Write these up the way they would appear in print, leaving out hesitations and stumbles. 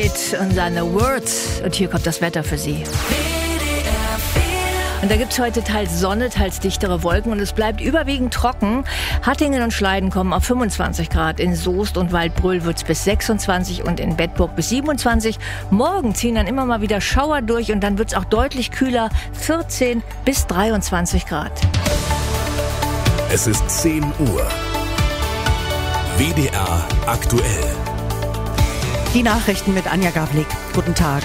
Floyd und seine Words. Und hier kommt das Wetter für Sie. Und da gibt es heute teils Sonne, teils dichtere Wolken und es bleibt überwiegend trocken. Hattingen und Schleiden kommen auf 25 Grad. In Soest und Waldbröl wird es bis 26 und in Bedburg bis 27. Morgen ziehen dann immer mal wieder Schauer durch und dann wird es auch deutlich kühler, 14 bis 23 Grad. Es ist 10 Uhr. WDR aktuell. Die Nachrichten mit Anja Gavlik. Guten Tag.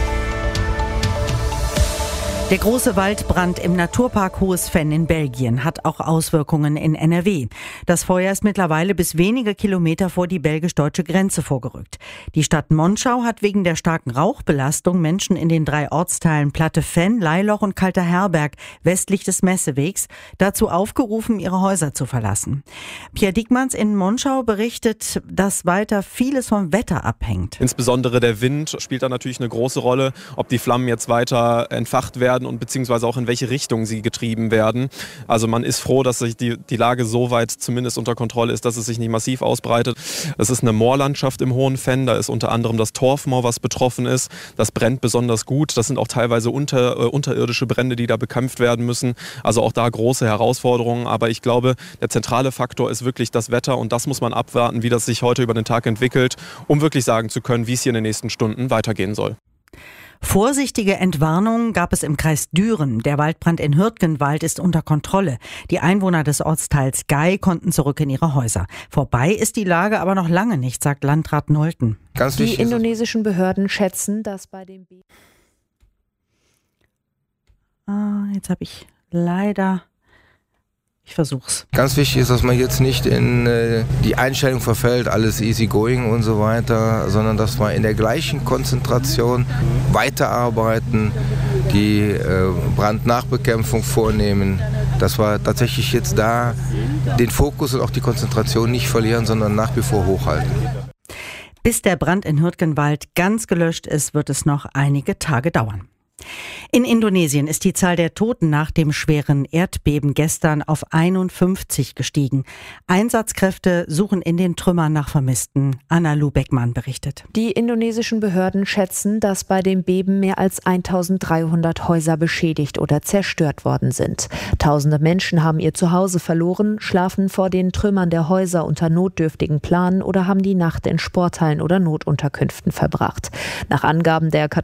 Der große Waldbrand im Naturpark Hohes Venn in Belgien hat auch Auswirkungen in NRW. Das Feuer ist mittlerweile bis wenige Kilometer vor die belgisch-deutsche Grenze vorgerückt. Die Stadt Monschau hat wegen der starken Rauchbelastung Menschen in den 3 Ortsteilen Platte Venn, Leiloch und Kalter Herberg westlich des Messewegs dazu aufgerufen, ihre Häuser zu verlassen. Pierre Diekmanns in Monschau berichtet, dass weiter vieles vom Wetter abhängt. Insbesondere der Wind spielt da natürlich eine große Rolle, ob die Flammen jetzt weiter entfacht werden und beziehungsweise auch in welche Richtung sie getrieben werden. Also man ist froh, dass sich die Lage so weit zumindest unter Kontrolle ist, dass es sich nicht massiv ausbreitet. Es ist eine Moorlandschaft im Hohen Venn, da ist unter anderem das Torfmoor, was betroffen ist. Das brennt besonders gut. Das sind auch teilweise unterirdische Brände, die da bekämpft werden müssen. Also auch da große Herausforderungen. Aber ich glaube, der zentrale Faktor ist wirklich das Wetter und das muss man abwarten, wie das sich heute über den Tag entwickelt, um wirklich sagen zu können, wie es hier in den nächsten Stunden weitergehen soll. Vorsichtige Entwarnungen gab es im Kreis Düren. Der Waldbrand in Hürtgenwald ist unter Kontrolle. Die Einwohner des Ortsteils Gei konnten zurück in ihre Häuser. Vorbei ist die Lage aber noch lange nicht, sagt Landrat Nolten. Die indonesischen Behörden schätzen, dass bei dem Jetzt habe ich leider... Ich versuch's. Ganz wichtig ist, dass man jetzt nicht in die Einstellung verfällt, alles easy going und so weiter, sondern dass wir in der gleichen Konzentration weiterarbeiten, die Brandnachbekämpfung vornehmen, dass wir tatsächlich jetzt da den Fokus und auch die Konzentration nicht verlieren, sondern nach wie vor hochhalten. Bis der Brand in Hürtgenwald ganz gelöscht ist, wird es noch einige Tage dauern. In Indonesien ist die Zahl der Toten nach dem schweren Erdbeben gestern auf 51 gestiegen. Einsatzkräfte suchen in den Trümmern nach Vermissten. Anna-Lu Beckmann berichtet. Die indonesischen Behörden schätzen, dass bei dem Beben mehr als 1300 Häuser beschädigt oder zerstört worden sind. Tausende Menschen haben ihr Zuhause verloren, schlafen vor den Trümmern der Häuser unter notdürftigen Planen oder haben die Nacht in Sporthallen oder Notunterkünften verbracht. Nach Angaben der